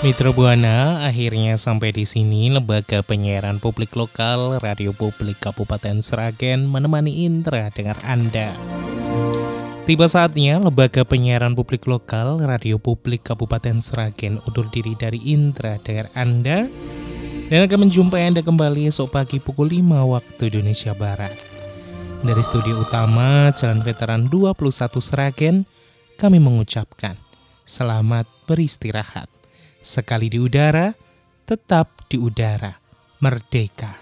Mitra Buana, akhirnya sampai di sini Lembaga Penyiaran Publik Lokal Radio Publik Kabupaten Sragen menemani Indra dengar Anda. Tiba saatnya Lembaga Penyiaran Publik Lokal Radio Publik Kabupaten Sragen undur diri dari Indra dengar Anda dan akan menjumpai Anda kembali esok pagi pukul 5 waktu Indonesia Barat. Dari studio utama Jalan Veteran 21 Sragen, kami mengucapkan selamat beristirahat. Sekali di udara, tetap di udara, merdeka.